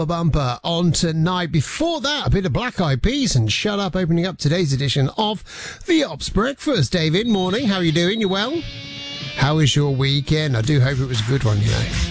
Bumper on tonight. Before that, a bit of Black Eyed Peas and Shut Up, opening up today's edition of The Ops Breakfast. David, morning. How are you doing? You well? How was your weekend? I do hope it was a good one, you know.